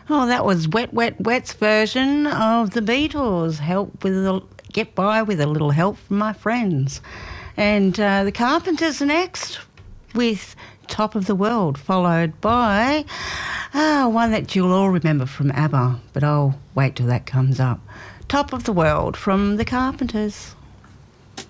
Oh, that was Wet Wet Wet's version of the Beatles. Get by with a little help from my friends. And the Carpenters are next with Top of the World, followed by one that you'll all remember from ABBA, but I'll wait till that comes up. Top of the World from the Carpenters.